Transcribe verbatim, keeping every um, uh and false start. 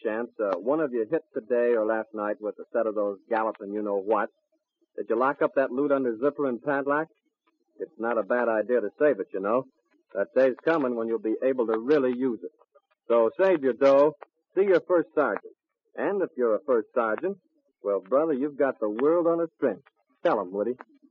chance, uh, one of you hit today or last night with a set of those galloping you-know-what. Did you lock up that loot under zipper and padlock? It's not a bad idea to save it, you know. That day's coming when you'll be able to really use it. So save your dough, see your first sergeant. And if you're a first sergeant, well, brother, you've got the world on a string. Tell him, Woody.